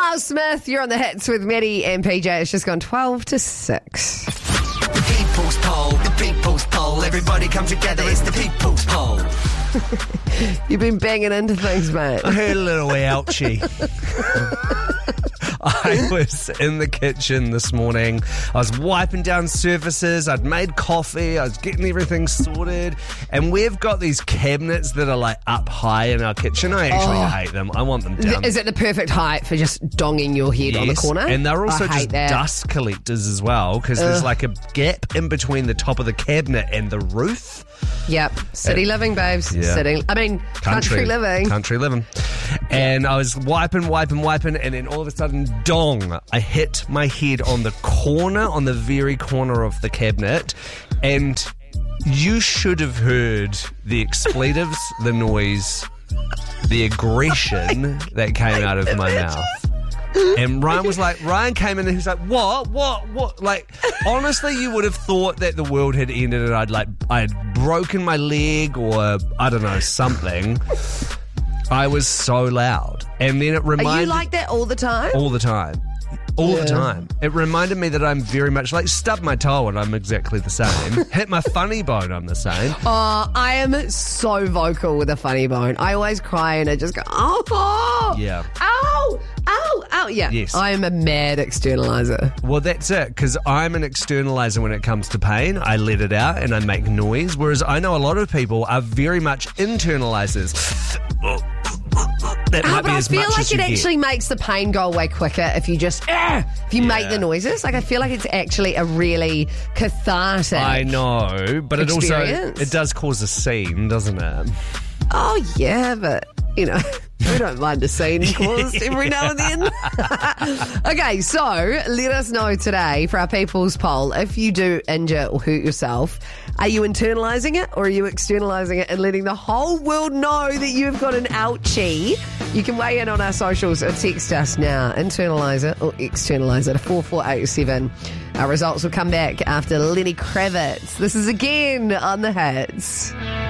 Miles Smith, you're on the hits with Maddie and PJ. It's just gone 12 to 6. The people's poll. Everybody come together, it's the people's poll. You've been banging into things, mate. I heard a little ouchie. I was in the kitchen this morning. I was wiping down surfaces. I'd made coffee. I was getting everything sorted. And we've got these cabinets that are like up high in our kitchen. I actually hate them. I want them down. Is it the perfect height for just donging your head on the corner? And they're also I hate just that. dust collectors as well, because there's like a gap in between the top of the cabinet and the roof. Yep. City living, babes. Yeah. Country living. Country living. And I was wiping, and then all of a sudden, dong, I hit my head on the very corner of the cabinet, and you should have heard the expletives, the noise, the aggression that came out of my mouth. And Ryan came in and he was like, what? Like, honestly, you would have thought that the world had ended and I had broken my leg or, I don't know, something. I was so loud. And then it reminded... Are you like that all the time? All the time. All the time. It reminded me that I'm very much like stub my toe and I'm exactly the same. Hit my funny bone, I'm the same. I am so vocal with a funny bone. I always cry and I just go, oh, Yeah. ow, ow, ow. Yeah, Yes. I am a mad externalizer. Well, that's it, because I'm an externalizer when it comes to pain. I let it out and I make noise, whereas I know a lot of people are very much internalizers. That might But be I as feel much like as you it get. actually makes the pain go away quicker if you just, if you make the noises. Like, I feel like it's actually a really cathartic. I know, but it also experience. it does cause a scene, doesn't it? Oh, yeah, but, you know, we don't mind a scene caused every now and then. Okay, so let us know today for our people's poll. If you do injure or hurt yourself, are you internalising it or are you externalising it and letting the whole world know that you've got an ouchie? You can weigh in on our socials or text us now. Internalise it or externalise it to 4487. Our results will come back after Lenny Kravitz. This is Again on the Hits.